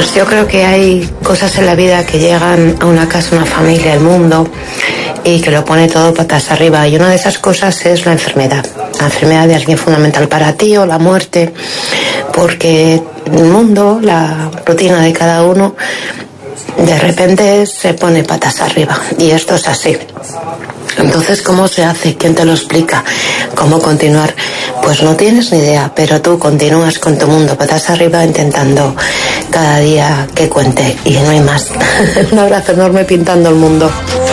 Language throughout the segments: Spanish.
Pues yo creo que hay cosas en la vida que llegan a una casa, una familia, al mundo, y que lo pone todo patas arriba. Y una de esas cosas es la enfermedad. La enfermedad de alguien fundamental para ti o la muerte, porque el mundo, la rutina de cada uno, de repente se pone patas arriba. Y esto es así. Entonces, ¿cómo se hace? ¿Quién te lo explica? ¿Cómo continuar? Pues no tienes ni idea, pero tú continúas con tu mundo patas arriba intentando cada día que cuente y no hay más. Un abrazo enorme pintando el mundo.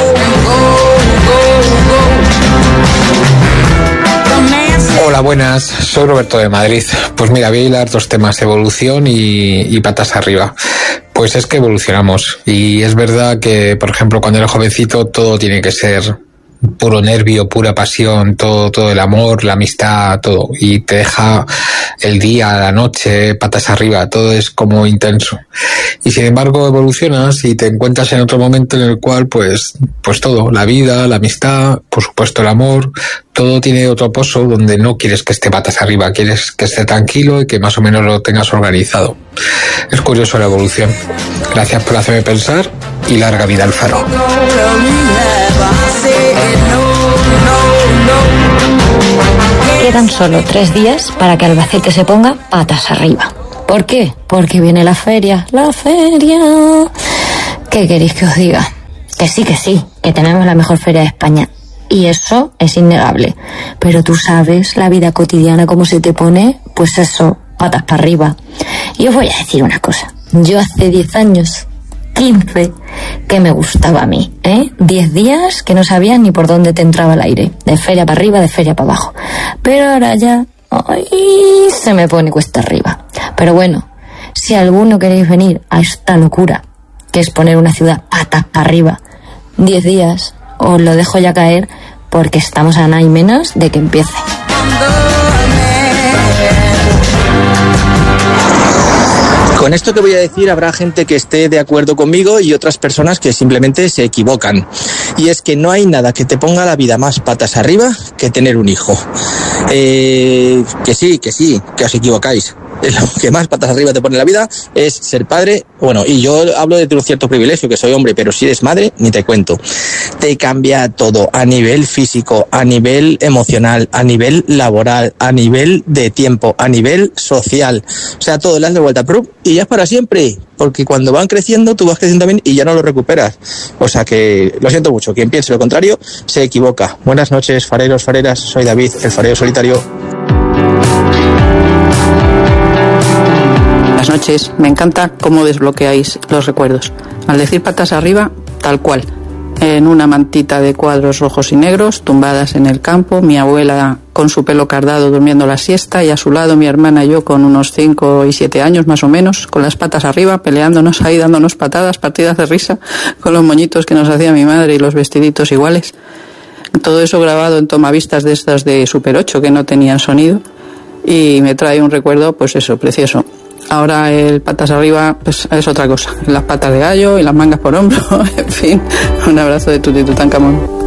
Hola, buenas, soy Roberto de Madrid. Pues mira, voy a hilar dos temas, evolución y patas arriba. Pues es que evolucionamos y es verdad que, por ejemplo, cuando eres jovencito todo tiene que ser puro nervio, pura pasión, todo el amor, la amistad, todo, y te deja el día, la noche, patas arriba, todo es como intenso. Y sin embargo evolucionas y te encuentras en otro momento en el cual pues todo, la vida, la amistad, por supuesto el amor, todo tiene otro pozo donde no quieres que esté patas arriba, quieres que esté tranquilo y que más o menos lo tengas organizado. Es curioso la evolución. Gracias por hacerme pensar y larga vida al Faro. Quedan solo 3 días para que Albacete se ponga patas arriba. ¿Por qué? Porque viene la feria. ¡La feria! ¿Qué queréis que os diga? Que sí, que tenemos la mejor feria de España. Y eso es innegable. Pero tú sabes la vida cotidiana cómo se te pone, pues eso, patas para arriba. Y os voy a decir una cosa. Yo hace 10 años, 15, que me gustaba a mí, 10 días que no sabías ni por dónde te entraba el aire. De feria para arriba, de feria para abajo. Pero ahora ya, se me pone cuesta arriba. Pero bueno, si alguno queréis venir a esta locura, que es poner una ciudad patas para arriba, 10 días, os lo dejo ya caer porque estamos a nada y menos de que empiece. Con esto que voy a decir habrá gente que esté de acuerdo conmigo y otras personas que simplemente se equivocan. Y es que no hay nada que te ponga la vida más patas arriba que tener un hijo. Que sí, que os equivocáis. Lo que más patas arriba te pone la vida es ser padre. Bueno, y yo hablo de un cierto privilegio, que soy hombre, pero si eres madre, ni te cuento. Te cambia todo, a nivel físico, a nivel emocional, a nivel laboral, a nivel de tiempo, a nivel social. O sea, todo le das de vuelta, y ya es para siempre. Porque cuando van creciendo, tú vas creciendo también y ya no lo recuperas. O sea que, lo siento mucho, quien piense lo contrario, se equivoca. Buenas noches, fareros, fareras, soy David, el farero solitario. Buenas noches, me encanta cómo desbloqueáis los recuerdos. Al decir patas arriba, tal cual. En una mantita de cuadros rojos y negros, tumbadas en el campo, mi abuela con su pelo cardado durmiendo la siesta y a su lado mi hermana y yo con unos 5 y 7 años más o menos, con las patas arriba, peleándonos ahí, dándonos patadas, partidas de risa, con los moñitos que nos hacía mi madre y los vestiditos iguales. Todo eso grabado en tomavistas de estas de Super 8 que no tenían sonido y me trae un recuerdo, pues eso, precioso. Ahora el patas arriba pues es otra cosa, las patas de gallo y las mangas por hombro, en fin, un abrazo de Tuti Tutankamón.